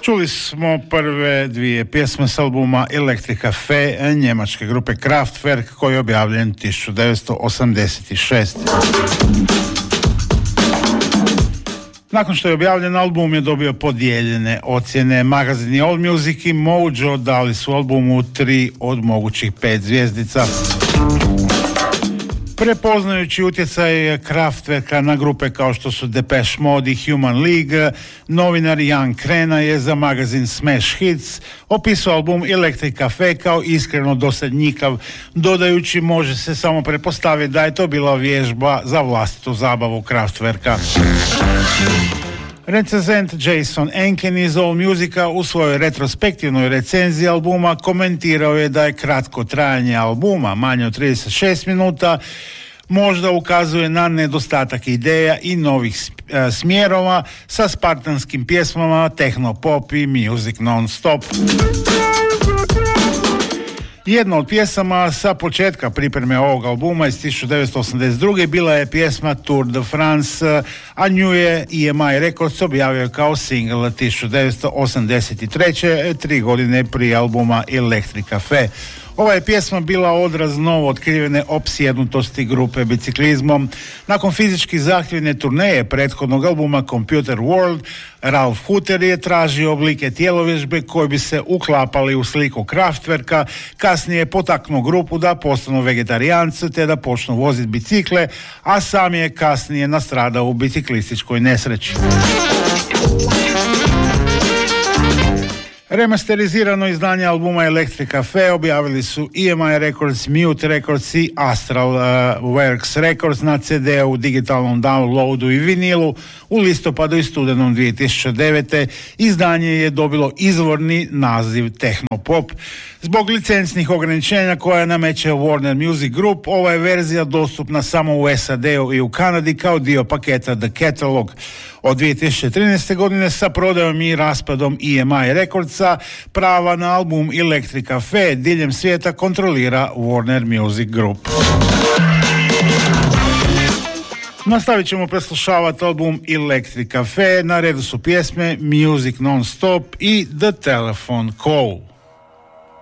Čuli smo prve dvije pjesme s albuma Electric Cafe njemačke grupe Kraftwerk koji je objavljen 1986. Nakon što je objavljen album je dobio podijeljene ocjene. Magazini All Music i Mojo dali su albumu 3 od mogućih 5 zvjezdica. Prepoznajući utjecaj Kraftwerka na grupe kao što su Depeche Mode i Human League, novinar Jan Krena je za magazin Smash Hits opisao album Electric Cafe kao iskreno dosadnjikav, dodajući može se samo pretpostaviti da je to bila vježba za vlastitu zabavu Kraftwerka. Recenzent Jason Enken iz All Musica u svojoj retrospektivnoj recenziji albuma komentirao je da je kratko trajanje albuma, manje od 36 minuta, možda ukazuje na nedostatak ideja i novih smjerova sa spartanskim pjesmama techno pop i music non-stop. Jedna od pjesama sa početka pripreme ovog albuma iz 1982. bila je pjesma Tour de France, a nju je EMI Records objavio kao single 1983. 3 godine prije albuma Electric Cafe. Ova je pjesma bila odraz novo otkrivene opsjednutosti grupe biciklizmom. Nakon fizički zahtjevne turneje prethodnog albuma Computer World, Ralf Hutter je tražio oblike tjelovježbe koji bi se uklapali u sliku Kraftwerka, kasnije je potaknuo grupu da postanu vegetarijanci te da počnu voziti bicikle, a sam je kasnije nastradao u biciklističkoj nesreći. Remasterizirano izdanje albuma Electric Cafe objavili su EMI Records, Mute Records i Astral Works Records na CD-u, digitalnom downloadu i vinilu u listopadu i studenom 2009. Izdanje je dobilo izvorni naziv Techno Pop. Zbog licencnih ograničenja koja nameće Warner Music Group, ova je verzija dostupna samo u SAD-u i u Kanadi kao dio paketa The Catalog. Od 2013. godine sa prodajom i raspadom EMI Recordsa prava na album Electric Cafe diljem svijeta kontrolira Warner Music Group. Nastavit ćemo preslušavati album Electric Cafe, na redu su pjesme Music Non-Stop i The Telephone Call.